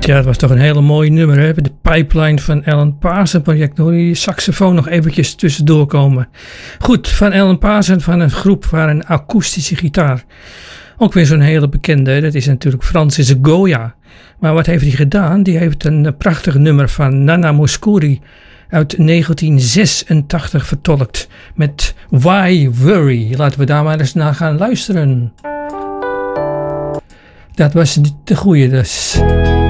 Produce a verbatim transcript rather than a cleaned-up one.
Ja, dat was toch een hele mooie nummer, hè? De Pipeline van Alan Parsons project. Dan hoor je die saxofoon nog eventjes tussendoor komen. Goed, van Alan Parsons, van een groep waar een akoestische gitaar. Ook weer zo'n hele bekende, dat is natuurlijk Francis Goya. Maar wat heeft hij gedaan? Die heeft een prachtig nummer van Nana Mouskouri uit negentien zesentachtig vertolkt met Why Worry. Laten we daar maar eens naar gaan luisteren. Dat was de goeie dus.